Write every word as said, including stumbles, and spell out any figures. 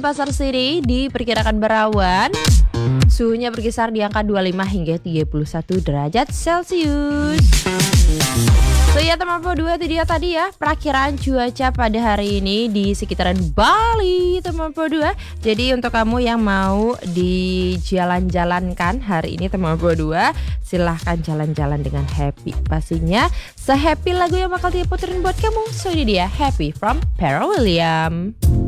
Denpasar City diperkirakan berawan. Suhunya berkisar di angka dua puluh lima hingga tiga puluh satu derajat Celcius. So ya teman-teman dua itu dia tadi ya perakiraan cuaca pada hari ini di sekitaran Bali teman-teman dua. Jadi untuk kamu yang mau di jalan-jalankan hari ini teman-teman dua, silahkan jalan-jalan dengan happy. Pastinya se-happy lagu yang bakal diputerin buat kamu. So ini dia Happy from Pharrell Williams.